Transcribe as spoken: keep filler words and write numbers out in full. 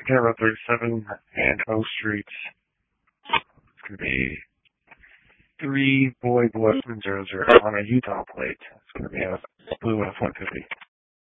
County Road thirty-seven and O Street. It's going to be three Boyd Westman zero zero on a Utah plate. It's going to be a blue F one fifty.